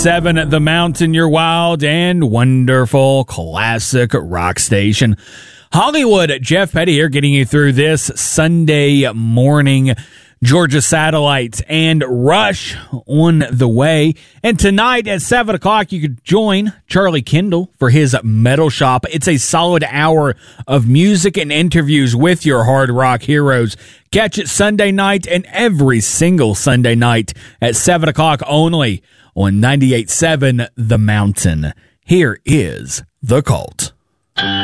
98.7 The Mountain, your wild and wonderful classic rock station. Hollywood, Jeff Petty here, getting you through this Sunday morning. Georgia Satellite and Rush on the way. And tonight at 7 o'clock, you could join Charlie Kendall for his Metal Shop. It's a solid hour of music and interviews with your hard rock heroes. Catch it Sunday night and every single Sunday night at 7 o'clock only on 98.7 The Mountain. Here is The Cult.